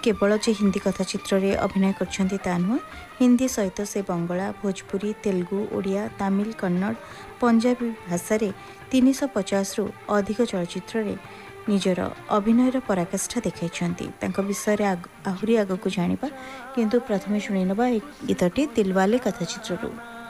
केवल जे हिंदी कथाचित्र रे अभिनय करछन्ती ता नुह हिंदी सहित से बंगला भोजपुरी तेलुगु ओडिया तमिल कन्नड़ पंजाबी भाषा रे 350 रु अधिक चलचित्र रे निजर अभिनयर पराकाष्ठा देखाइछन्ती। तांको विषय रे आहुरी आगकु जानिबा किंतु प्रथमे शुणी नबा एक गीतटी दिलवाले कथाचित्ररू।